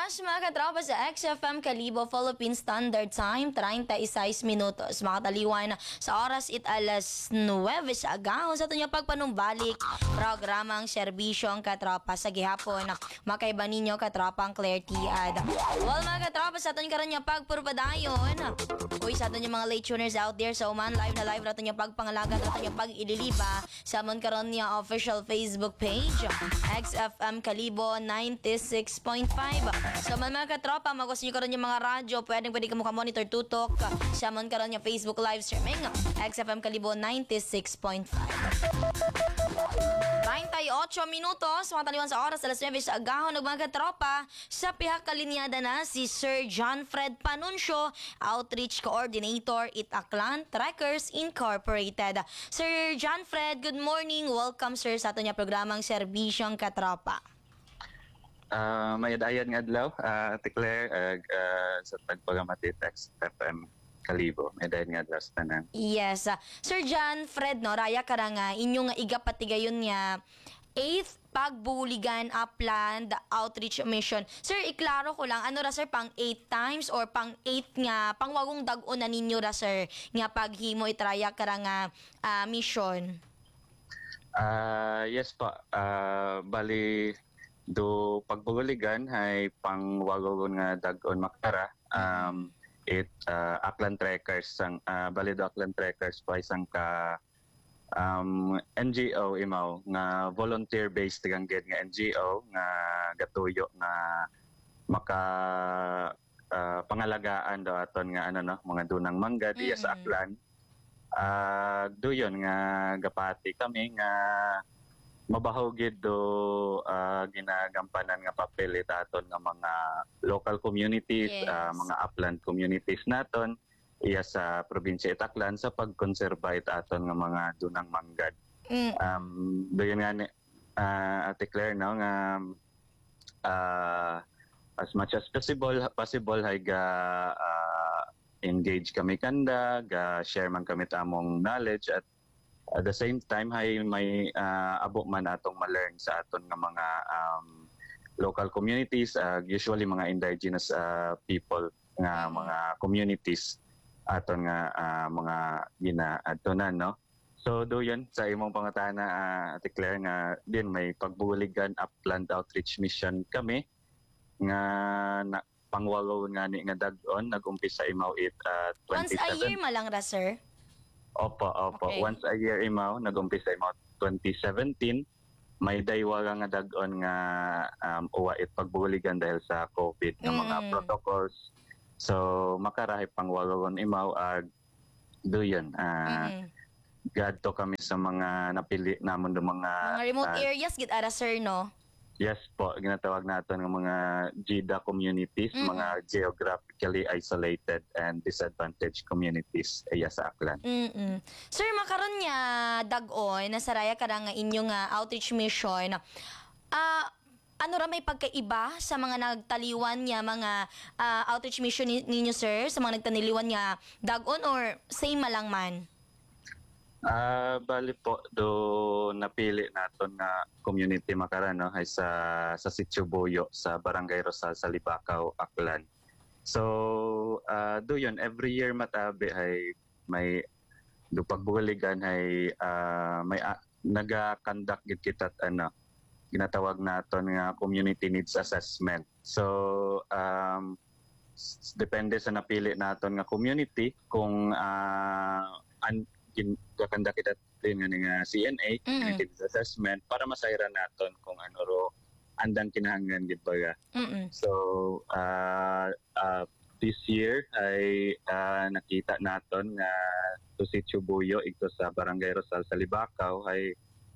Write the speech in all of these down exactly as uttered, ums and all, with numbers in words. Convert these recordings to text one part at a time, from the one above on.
oras mga katropa sa X F M Kalibo Philippine Standard Time, thirty-six minutos. Mga taliwan sa oras it alas nuwebe sa agaw sa tunyo pagpanumbalik programang serbisyong katropa sa gihapon. Makaiba ninyo katropang Claire Tiad. Well mga katropa sa tunyo karon yung pagpurpadayon. Uy sa tunyo mga late tuners out there sa uman live na live na tunyo pagpangalaga na tunyo pag-ililiba sa mon karon niya official Facebook page X F M Kalibo ninety-six point five. So man mga katropa, magwas nyo karon yung mga radyo, pwedeng pwede ka mo ka-monitor tutok sa man karon yung Facebook live streaming X F M Kalibo ninety-six point five. thirty-eight minutos, mga taliwan sa oras, alas nuwebe sa agahon ng mga katropa. Sa pihak kalinyada na si Sir John Fred Panuncio, Outreach Coordinator, Itaklan Trekkers Incorporated. Sir John Fred, good morning. Welcome sir sa ato niya programang Serbisyong Katropa. Uh, may dayan nga adlaw, uh, Ate Claire, uh, uh, sa pagpagamati X F M Kalibo. May dayan nga adlaw sa tanan. Yes. Uh, Sir John Fred, no, raya ka nga, inyong nga igapatigayon niya eighth Pagbuligan Upland Outreach Mission. Sir, iklaro ko lang, ano ra sir, pang eight times or pang eight nga, pang wagong dag-on na ninyo ra sir, nga paghimo itraya ka nga uh, mission? Uh, yes po, uh, bali, do pagbuligan ay pangwagagon nga dag-on makara um it uh, Aklan Trekkers sang uh, balido Aklan Trekkers pa isang ka um N G O imaw nga volunteer based gang gid nga N G O nga gatuyo nga maka uh, pangalagaan daw aton nga ano no mga dunang mangga diya sa Aklan. Uh, do yun nga gapati kami nga mabahaw gid do uh, ginagampanan nga papel itaton nga mga local communities, yes. uh, mga upland communities naton iya sa probinsya Itaklan sa pagkonserba itaton nga mga dunang manggad. Mm. Um doon nga ni uh, Ate Claire no nga uh, as much as possible possible hay ga uh, engage kami kanda, ga share man kami tamong knowledge at at the same time hay may uh, abo man atong ma-learn sa aton nga mga um, local communities, uh, usually mga indigenous uh, people nga mga communities aton nga uh, mga ginaadtonan no. So do yun sa imong pangatana uh, Ate Claire nga din may pagbuligan upland outreach mission kami nga na, pangwagaw nga ni nga dag-on nag-umpisa imaw it uh, twenty-seven. Once a year malang ra sir? Opo, opo. Okay. Once a year imaw, nag-umpisa imaw twenty seventeen. May daywaga nga dag-on nga um, uwa it pagbuligan dahil sa COVID ng mga Mm. protocols. So, makarahay pangwagagon imaw ag duyon. Uh, Mm. Gadto kami sa mga napili namon do mga... Mga remote uh, areas gid ara sir no? Yes po, ginatawag natin ng mga G I D A communities, Mm-mm. mga geographically isolated and disadvantaged communities iya sa Aklan. Mm-mm. Sir, makaron niya dag-on na saraya ka nga inyong uh, outreach mission. Ah, ano ra may pagkaiba sa mga nagtaliwan niya mga uh, outreach mission ni- ninyo sir, sa mga nagtaniliwan niya dag-on or same malang man? Ah, bali po do napili naton nga community makaran no ay sa sa Sitio Boyo sa Barangay Rosal sa Libakaw, Aklan. So, uh, do yun every year matabi ay may do pagbuligan ay uh, may uh, naga-conduct gid kita ano ginatawag naton nga community needs assessment. So, um s- depende sa napili naton nga community kung uh, an- kakanda kita din nga nga C N A, Community Needs Assessment, para masayran naton kung ano ro andang kinahanglan gid baga. Mm-mm. So, uh, uh, this year ay uh, nakita naton nga to si Chubuyo ito sa Barangay Rosal sa Libakaw ay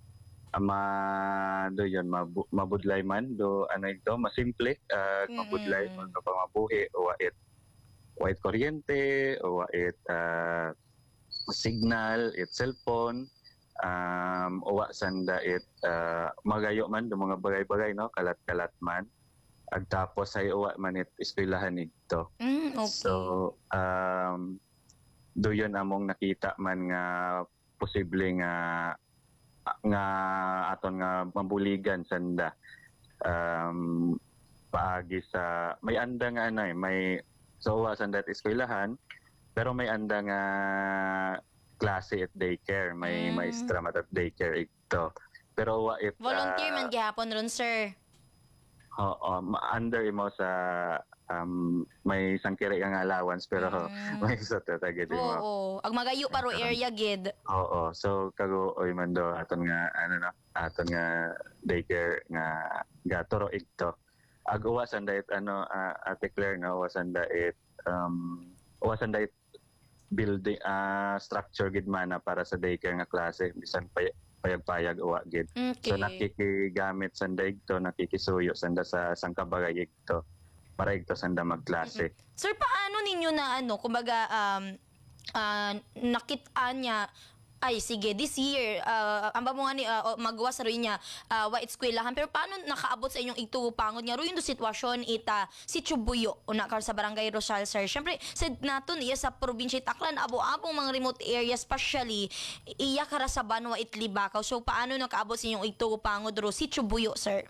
ama do yon mabu- mabudlay man do ano ito masimple uh, mabudlay Mm-mm. no pa mabuhi o wait white kuryente o wait uh, signal, it cellphone, um, uwa sanda it uh, magayo man do mga bagay-bagay no kalat-kalat man. Ag tapos ay uwa man it eskwelahan ito. Mm, okay. So um do yun among nakita man nga posible nga nga aton nga mabuligan sanda. Um paagi sa may anda nga ano eh, may so uwa sa dat eskwelahan pero may anda nga klase at daycare, may Mm. maestra mat at daycare ito. Pero wa if Volunteer man ah, gihapon ron, sir. oo, ma- under imo sa um, may sangkiri nga allowance pero Mm. may sa tatagid mo. Oo. Ag magayo paro area gid. Oo, so kago oy man do aton nga ano na aton nga daycare nga gatoro ito. Ag uwasan dait ano uh, Ate Claire no uwasan dait um uwasan dait building ah structure gid man na para sa daycare nga klase bisan pay payag-payag uwa gid. So Okay. nakikigamit sanda igto, nakikisuyo sanda sa sangkabagay igto para igto sanda magklase. Sir, paano ninyo na ano, kumbaga um ah, nakita niya ay sige this year uh, ang mo nga ni uh, magawa sa rin niya uh, wa eskwelahan pero paano nakaabot sa inyong igtupangod nga ruin do sitwasyon ita si Chubuyo una kar sa barangay Rosal, sir. Syempre said naton iya sa probinsya Taclan abo-abong mga remote areas especially iya kara sa Banwa Itlibakaw. So paano nakaabot sa inyong igtupangod ro si Chubuyo, sir?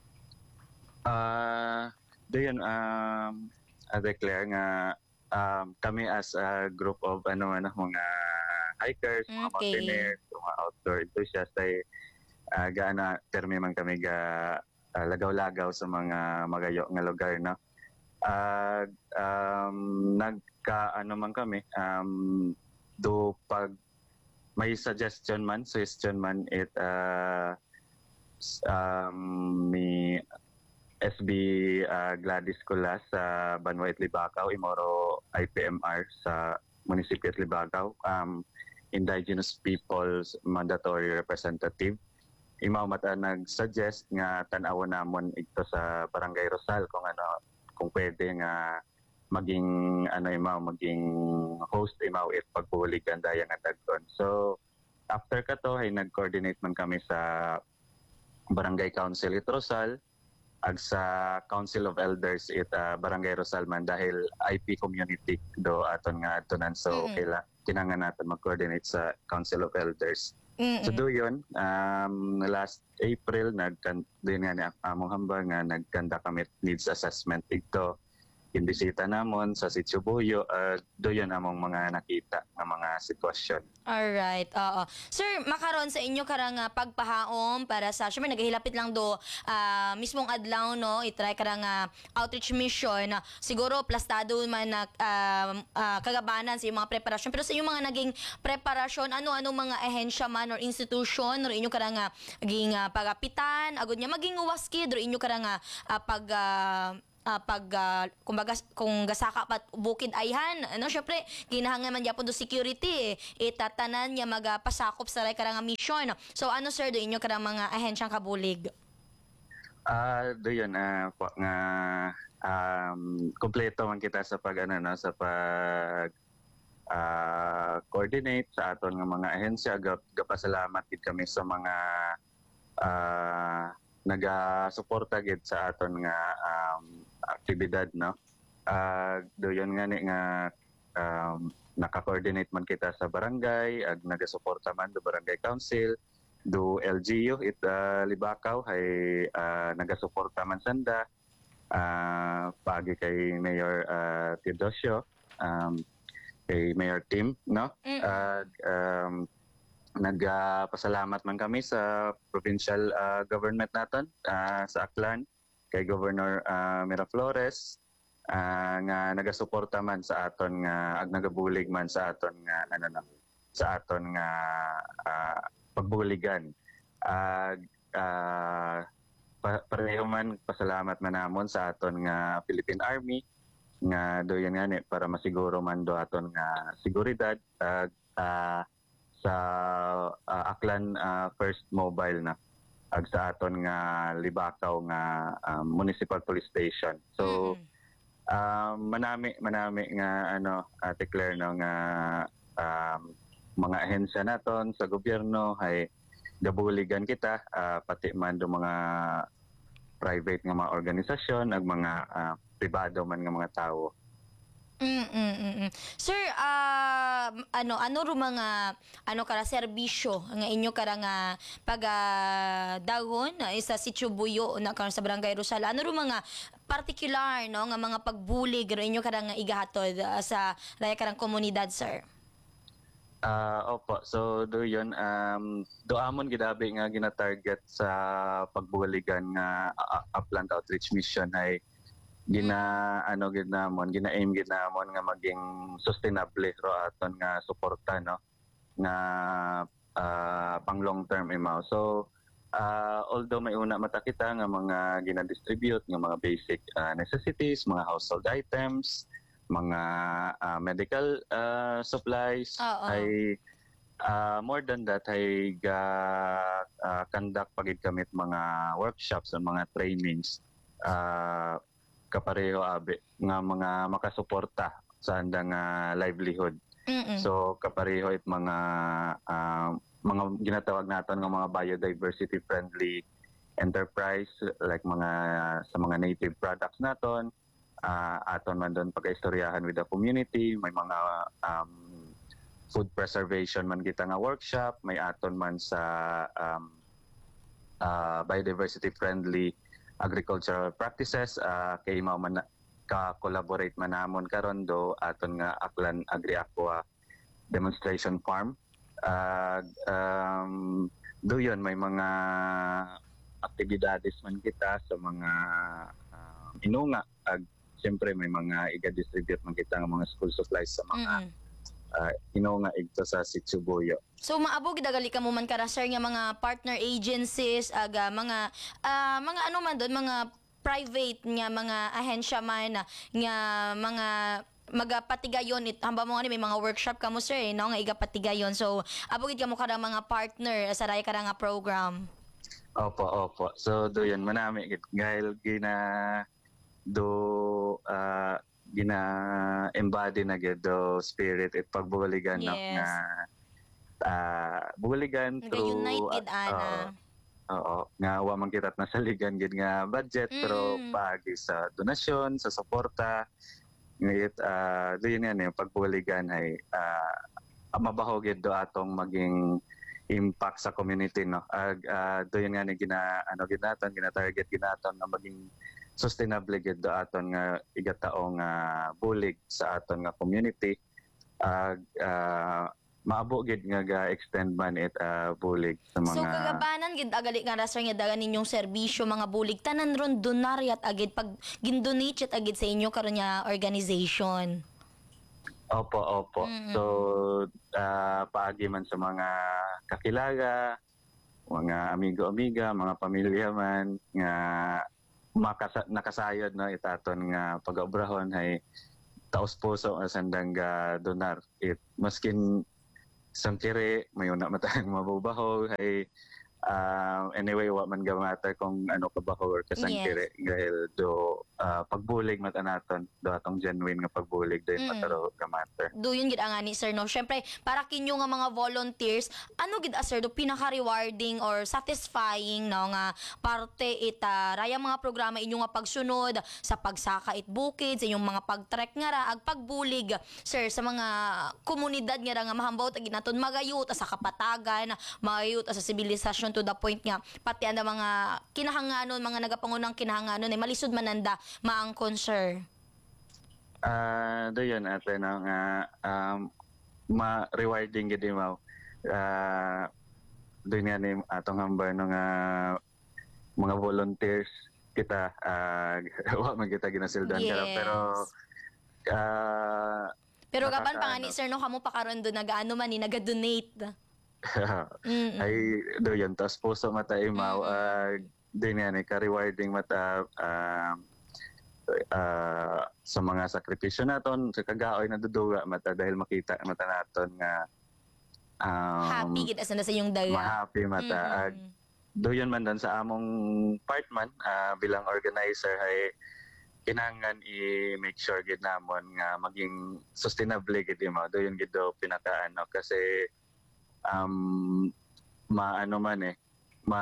Ah, doon um Ate Claire nga um, kami as a group of ano ano mga hikers, mga Okay. mountaineers, mga outdoor enthusiasts ay uh, gaana termi man kami ga ah, lagaw-lagaw sa mga magayo nga lugar no. Ah, um, nagka ano man kami um, do pag may suggestion man, suggestion man it uh, s- um, may S B uh, Gladys Colas sa Banwa Itlibakaw, Imoro I P M R sa Munisipyo Itlibakaw, um, Indigenous Peoples Mandatory Representative. Imaw mata nag-suggest nga tan-aw namon ito sa Barangay Rosal kung ano kung pwede nga maging ano imaw maging host imaw it pagbuligan daya nga dagkon. So after kato ay nag-coordinate man kami sa Barangay Council it Rosal ag sa Council of Elders it uh, Barangay Rosal man dahil I P community do aton nga atonan so Mm-mm. kaila kinahanglan natin mag-coordinate sa Council of Elders. So Mm-mm. do yun, um, last April nagkan din nga ni among hambal nga nagkanda kami needs assessment dito. Imbisita namon sa Sitio Buyo, uh, do yun among mga nakita nga mga sitwasyon. Alright, oo. Sir, makaroon sa inyo karang ah, pagpahaom para sa, syempre naghihilapit lang do ah, mismong adlaw, no? Itry karang ah, outreach mission. na siguro plastado man na ah, ah, kagabanan sa iyong mga preparasyon. Pero sa inyong mga naging preparasyon, ano-ano mga ahensya man or institution or inyo karang ah, naging ah, pagapitan, agad niya maging uwaskid or inyo karang ah, ah, pag ah, ah, pag ah, kumbaga kung gasaka pat bukid ayhan ano syempre kinahanglan man gyapon do security eh. Itatanan niya magapasakop sa ray karang mission. So ano sir do inyo karang mga ahensyang kabulig? Ah, do yun ah, po- nga um, kompleto man kita sa pag ano no, sa pag ah, coordinate sa aton nga mga ahensya gap gapasalamat gid kami sa mga ah, naga-suporta gid sa aton nga um, aktibidad no. Ah, do yun nga ni nga um, naka-coordinate man kita sa barangay ag naga-suporta man do barangay council do L G U it ah, Libakaw hay ah, naga-suporta man sanda ah, pagi kay Mayor ah, Teodosio um, kay Mayor Tim no. Mm. Ag um, nagpasalamat man kami sa provincial ah, government naton ah, sa Aklan kay Governor ah, Miraflores ah, nga nagasuporta man sa aton nga ag nagabulig man sa aton nga ano na sa aton nga ah, pagbuligan ag ah, pa- pareho man pasalamat man namon sa aton nga Philippine Army nga doyan nga ni para masiguro man do aton nga seguridad ag ah, sa ah, Aklan ah, First Mobile na ag sa aton nga Libakaw nga ah, Municipal Police Station. So Mm-mm. um, manami manami nga ano Ate Claire no nga um, mga ahensya naton sa gobyerno hay gabuligan kita ah, pati man do mga private nga mga organisasyon ag mga ah, pribado man nga mga tawo. Mm, mm, mm, mm. Sir, ah, ano ano ro mga ano kara serbisyo nga inyo kara nga pag ah, dahon na isa si Chubuyo na karon sa Barangay Rosal. Ano ro mga particular no nga mga pagbulig ro inyo kara nga igahatod ah, sa raya karang komunidad, sir? Ah, opo. So do yun um do amon gidabi nga gina-target sa pagbuligan nga uh, upland outreach mission ay gina ano gid namon gina-aim gid namon nga maging sustainable ro aton nga suporta no nga ah, pang long term imaw. So ah, although may una mata kita nga mga gina-distribute nga mga basic ah, necessities, mga household items, mga ah, medical ah, supplies Oo. ay ah, more than that ay ga ah, conduct pagid kamit mga workshops o mga trainings ah, kapareho abi nga mga makasuporta sa andang ah, livelihood. Mm. So kapareho it mga ah, mga ginatawag naton nga mga biodiversity friendly enterprise like mga sa mga native products naton ah, aton man doon pagkaistoryahan with the community, may mga um, food preservation man kita nga workshop, may aton man sa um, ah, biodiversity friendly agricultural practices uh, kay mao man na- ka-collaborate man namon karon do aton nga Aklan Agri-Aqua demonstration farm. Uh, um, do yun may mga aktibidades man kita sa mga uh, inunga ag siyempre may mga iga-distribute man kita nga mga school supplies sa mga Mm. uh, inunga igto sa Sitsubuyo. So maabo gid gali ka mo man kara sir nga mga partner agencies aga mga ah, mga ano man doon mga private nga mga ahensya man na nga mga magapatigayon it hamba mo nga ni may mga workshop kamo sir eh, no nga igapatigayon so abo gid kamo kada mga partner sa raya kada nga program. Opo, opo. So do yun manami gid gahil gina do ah, gina embody na gid do spirit it pagbuligan no, Yes. nga ah, buligan through Nag-unite gid ah, ana. oo, nga wa man kita nasaligan gid nga budget pero Mm. paagi sa donasyon, sa suporta ngayit ah do yun yan yung pagbuligan ay ah, mabaho gid do atong maging impact sa community no. Ag ah, do yun nga ni gina ano gid naton gina-target gid naton nga maging sustainable gid do aton nga igataong nga bulig sa aton nga community. Ag ah, maabo gid nga ga-extend man it ah, bulig sa mga So kagabanan gid agali nga raster nga dagan ninyong serbisyo mga bulig tanan ron donarya at agid pag gindonate yat agid sa inyo karon nga organization. Opo, opo. Mm. So, ah, paagi man sa mga kakilala, mga amigo-amiga, mga pamilya man, nga makasa- nakasayod no, itaton nga pag-obrahon ay taos puso ang sandang ga donar. It, maskin sang kiri, may una matang mabubaho, ay ah, anyway, wa man gamata kung ano kabaho or kasangkiri. Dahil do ah, pagbulig mata naton, do atong genuine nga pagbulig, dahil Mm. mataro gamata. Duyon gid ang ani sir no. Syempre para kinyo nga mga volunteers, ano gid as, sir do pinaka-rewarding or satisfying no nga parte ita raya mga programa inyo nga pagsunod sa pagsaka it bukid, sa inyong mga pag-trek nga ra ag pagbulig sir sa mga komunidad nga ra nga mahambaw ta gid naton magayut sa kapatagan, magayut sa sibilisasyon to the point nga pati ang mga kinahanganon mga nagapangunang kinahanganon ay malisod mananda maangkon sir. Ah, do yun ate no nga um, ma-rewarding gid mo. Ah, do nga ni atong hambar no nga mga volunteers kita ah, wa man kita ginasildan kara Yes. pero ah, Pero gaban pa nga nakakaano. ni sir no kamo pa karon do nagaano man ni naga-donate. Mm. ay do yun tas puso mata imaw Mm-mm. uh, din yan eh, ka-rewarding mata um, ah, sa mga sakripisyo naton sa kagaoy na duduga mata dahil makita mata naton nga um, Happy gid asa na sa inyong daga. ma-happy mata ag Mm-mm. do yun man dan sa among part man ah, bilang organizer ay kinahanglan i-make sure gid namon nga maging sustainable gid mo do yun gid do pinakaano kasi um maano man eh ma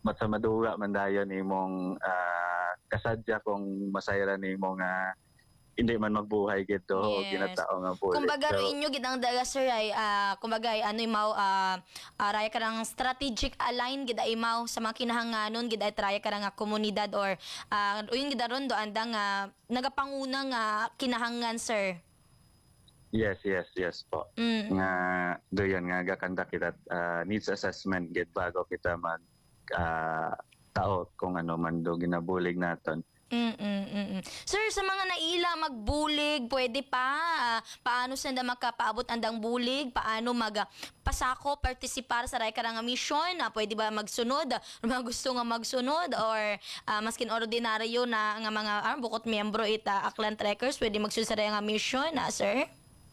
matsamaduga man dayon imong ah, kasadya kung masayra nimo nga hindi man magbuhay gito o Yes. ginatao nga bulig. Kumbaga ro So, inyo gid ang daga sir ay ah, kumbaga ay ano imaw ah araya ka ng strategic align gid ay imaw sa mga kinahanganon gid ay traya ka nga komunidad or uh, uyon gid aron do anda nga nagapanguna nga kinahangan sir. yes, yes, yes po. Mm. Nga doon nga gakanda kita ah, needs assessment gid bago kita mag ah, tao kung ano man do ginabulig naton. Mm, mm, mm, mm. Sir, sa mga naila magbulig, pwede pa? Ah, paano sila makapaabot andang bulig? Paano mag ah, pasako, partisipar sa raya karang nga mission? Ah, pwede ba magsunod? Ah, mga gusto nga magsunod? Or ah, maskin ordinaryo na nga mga ah, bukod miyembro ita Aklan Trekkers, pwede magsunod sa raya nga mission, ah, sir?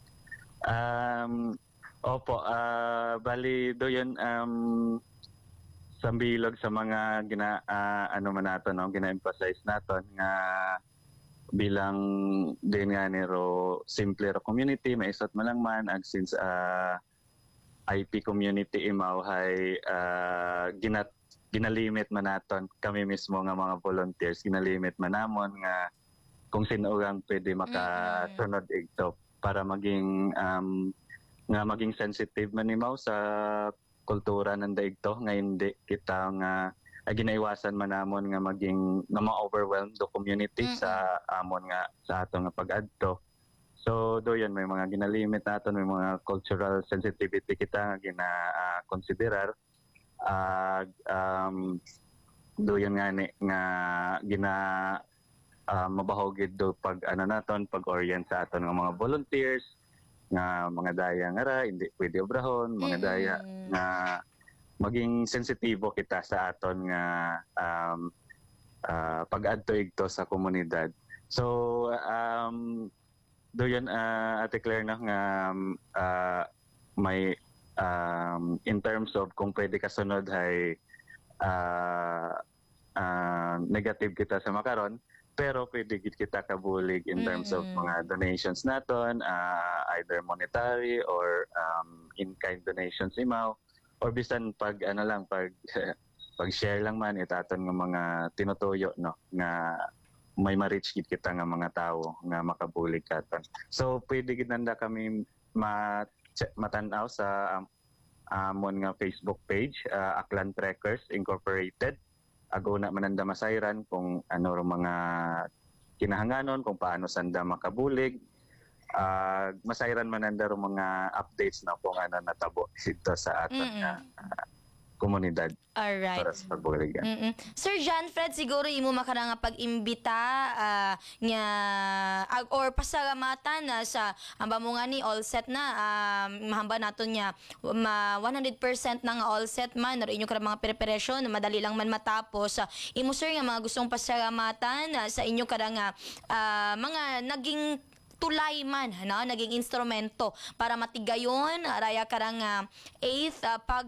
Um, opo, ah, bali doon um, sambilog sa mga gina ah, ano man nato no gina-emphasize naton nga bilang din nga niro simple ro community maisot man lang man ag since ah, I P community imaw hay ah, ginat ginalimit man naton kami mismo nga mga volunteers ginalimit man namon nga kung sino ang pwede makasunod igto para maging um, nga maging sensitive man imaw sa kultura ng daigto nga hindi kita nga ay ginaiwasan man namon nga maging nga ma-overwhelmed do community Mm-mm. sa amon nga sa ato nga pag-adto. So do yun may mga ginalimit naton may mga cultural sensitivity kita nga gina ah, konsiderar ag um, do yun nga ni nga gina ah, mabahogid do pag ano naton pag orient sa aton nga mga volunteers nga mga daya nga ra hindi pwede obrahon mga daya Mm-mm. nga maging sensitibo kita sa aton nga um, ah, pag-adto igto sa komunidad. So um doon uh, Ate Claire na nga um, ah, may um, in terms of kung pwede kasunod ay ah, ah, negative kita sa makaron pero pwede gid kita kabulig in terms of Mm-mm. mga donations naton ah, either monetary or um, in-kind donations imaw or bisan pag ano lang pag pag share lang man itaton nga mga tinutuyo no nga may ma-reach gid kita nga mga tawo nga makabulig katon. So pwede gid nanda kami ma matan-aw sa um, amon nga Facebook page ah, Aklan Trekkers Incorporated. Ago na mananda masayran kung ano ro mga kinahanganon kung paano sanda makabulig. Ah, masayran mananda ro mga updates na kung ano natabo dito sa aton Mm-mm. nga ah, komunidad Alright. para sa pagbuligan. Mm-mm. Sir John Fred, siguro imo makara nga pag-imbita ah, nga ag- or pasalamatan na sa hamba mo nga ni all set na um, mahamba naton nya ma one hundred percent na nga all set man or inyo kara mga preparation madali lang man matapos. Ah, imo sir nga mga gustong pasalamatan ah, sa inyo kara nga ah, mga naging tulay man no? Naging instrumento para matigayon raya karang uh, eighth ah, pag